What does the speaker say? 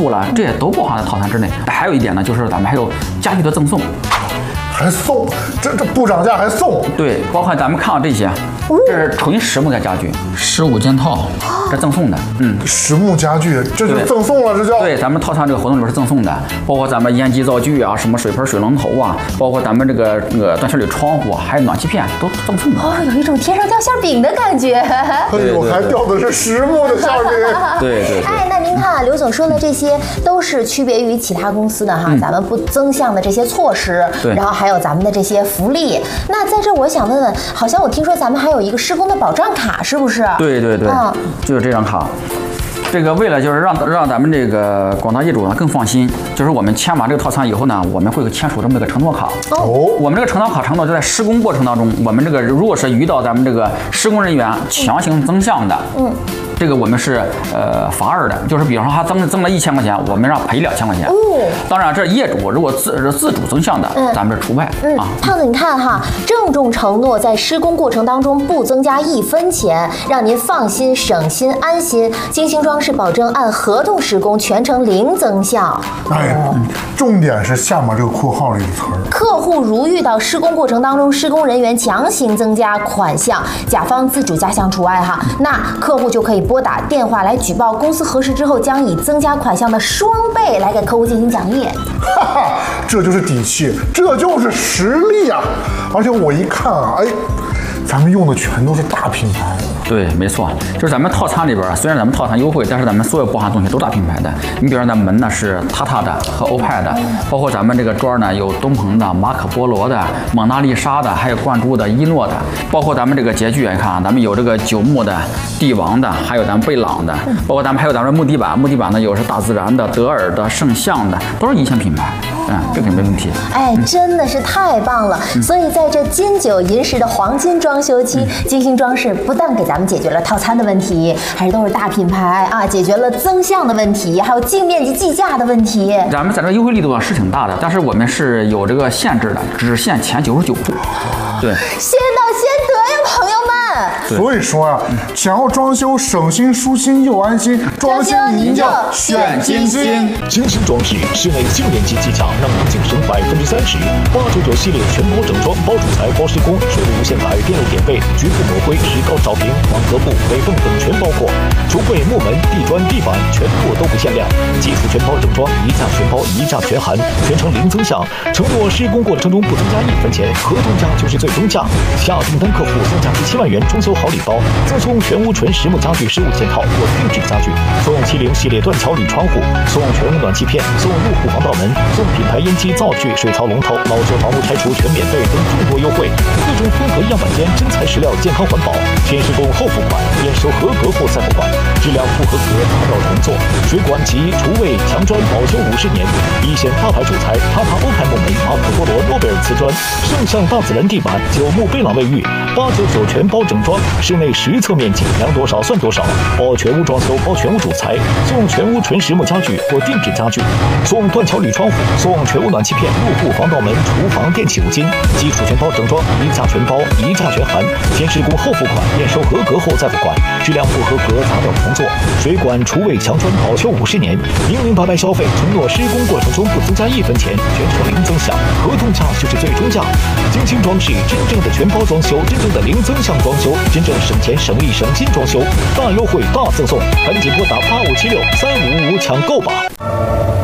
务了，这些都包含在套餐之内。还有一点呢，就是咱们还有家具的赠送。 还送，这不涨价还送？ 对，包括咱们看到这些，这是纯实木的家具，15件套，这赠送的。 实木家具，这就赠送了，这叫。 对，咱们套餐这个活动里边是赠送的，包括咱们烟机灶具啊，什么水盆、水龙头啊，包括咱们这个断气铝窗户，还有暖气片，都赠送的。 哦，有一种天上掉馅饼的感觉。 哎呦，还掉的是实木的馅饼。 对。 哎，那您看，刘总说的这些都是区别于其他公司的哈，咱们不增项的这些措施，然后还有咱们的这些福利。那在这我想问问，好像我听说咱们还有一个施工的保障卡，是不是？ 对，就是这张卡。这个为了就是让咱们这个广大业主呢更放心，就是我们签完这个套餐以后呢，我们会签署这么一个承诺卡。我们这个承诺卡承诺就在施工过程当中，我们这个如果是遇到咱们这个施工人员强行增项的，这个我们是罚二的，就是比方说他增了1000块钱，我们让赔2000块钱。当然这业主如果自主增项的，咱们是除外啊。 胖子，你看哈，郑重承诺在施工过程当中不增加1分钱，让您放心、省心、安心。金星装饰保证按合同施工，全程零增项。 重点是下面这个括号里的词儿。 客户如遇到施工过程当中施工人员强行增加款项，甲方自主加项除外哈，那客户就可以拨打电话来举报，公司核实之后将以增加款项的双倍来给客户进行奖励。 哈哈，这就是底气，这就是实力啊！而且我一看啊，咱们用的全都是大品牌。 对，没错，就是咱们套餐里边，虽然咱们套餐优惠，但是咱们所有包含东西都大品牌的。你比如说，咱门呢是塔塔的和欧派的，包括咱们这个砖呢有东鹏的、马可波罗的、蒙娜丽莎的，还有灌注的、一诺的，包括咱们这个洁具，你看啊，咱们有这个九牧的、帝王的，还有咱们贝朗的，包括咱们还有咱们木地板，木地板呢有是大自然的、德尔的、圣象的，都是一线品牌。这个没问题。 真的是太棒了！所以在这金9银10的黄金装修期，金星装饰不但给咱们解决了套餐的问题，还都是大品牌啊，解决了增项的问题，还有净面积计价的问题。 咱们在这个优惠力度是挺大的，但是我们是有这个限制的，只限前99户。对， 先到先得呀，朋友们。 所以说啊，想要装修省心、舒心又安心，装修您就选金星。 金星装饰室内净面积计价让您节省30%，899系列全包整装，包主材、包施工，水路无限改，电路点位，局部抹灰，石膏扫平，网格布、北缝等全包括。橱柜、木门、地砖、地板全部都不限量，技术全包整装，一价全包，一价全含，全程零增项，承诺施工过程中不增加1分钱，合同价就是最终价。下订单客户送价值7万元装修好礼包，赠送全屋纯实木家具15件套或定制家具，送70系列断桥铝窗户，送全屋暖气片，送入户防盗门，送品牌烟机、灶具、水槽龙头，老旧房屋拆除全免费等众多优惠。各种风格样板间，真材实料，健康环保，先施工后付款，验收合格后再付款，质量不合格打掉重做。水管及厨卫墙砖保修50年，一线大牌主材塔塔欧派木门、马可波罗、诺贝尔瓷砖，圣象大自然地板、九牧贝朗卫浴，899全包整装，室内实测面积量多少算多少，包全屋装修，包全屋主材，送全屋纯实木家具或定制家具，送断桥铝窗户，送全屋暖气片、入户防盗门、厨房电器5斤，基础全包整装，一价全包，一价全含，先施工后付款，验收合格后再付款，质量不合格砸掉重做。水管、厨卫、墙砖保修50年，明明白白消费，承诺施工过程中不增加1分钱，全程零增项，合同价就是最终价。金星装饰真正的全包装修，真正的零增项装修，真正省钱省力省心装修，大优惠大赠送，赶紧拨打85763555抢购吧。